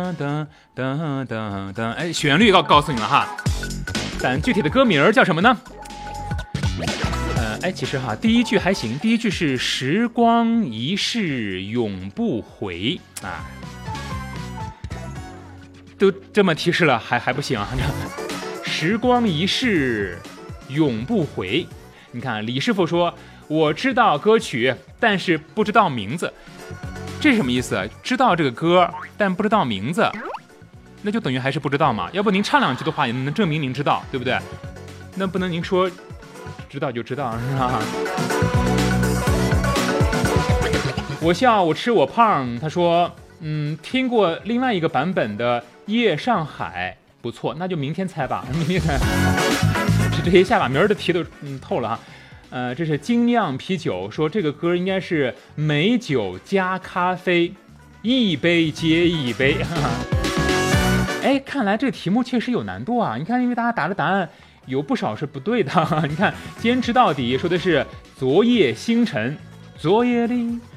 噔噔噔噔，哎，旋律告诉你了哈，但具体的歌名叫什么呢？哎，其实哈，第一句还行，第一句是时光一逝永不回啊，都这么提示了，还不行啊？时光一逝永不回。你看李师傅说，我知道歌曲，但是不知道名字，这是什么意思？知道这个歌，但不知道名字，那就等于还是不知道嘛。要不您唱两句的话，也能证明您知道，对不对？那不能您说知道就知道，是吧？我笑我吃我胖，他说，听过另外一个版本的《夜上海》，不错，那就明天猜吧，明天猜。这一下把名儿的题都透了哈。这是精酿啤酒说这个歌应该是美酒加咖啡，一杯接一杯。哎，看来这个题目确实有难度啊！你看，因为大家答的答案有不少是不对的。你看，坚持到底说的是昨夜星辰，昨夜里